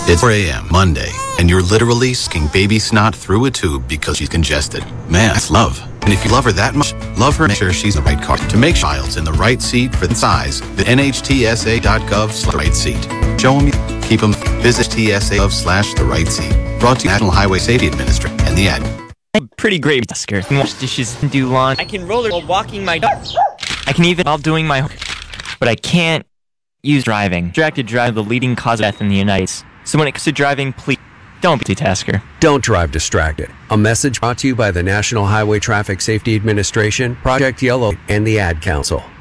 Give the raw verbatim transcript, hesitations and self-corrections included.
It's four a.m. Monday, and you're literally sucking baby snot through a tube because she's congested. Man, that's love. And if you love her that much, love her and make sure she's in the right car. To make child's in the right seat for the size, visit N H T S A dot gov slash right seat. Show them you keep them. Visit T S A dot gov slash the right seat. Brought to you National Highway Safety Administration and the ad. I'm pretty great tasker. I can wash dishes and do laundry. I can roller while walking my dog. I can even while doing my but I can't use driving. Distracted driving the leading cause of death in the United States. So when it comes to driving, please don't be a tasker. Don't drive distracted. A message brought to you by the National Highway Traffic Safety Administration, Project Yellow, and the Ad Council.